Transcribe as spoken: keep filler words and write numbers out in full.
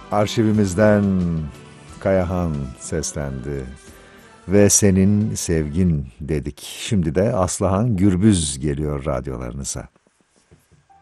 Arşivimizden Kayahan seslendi ve senin sevgin dedik. Şimdi de Aslıhan Gürbüz geliyor radyolarınıza.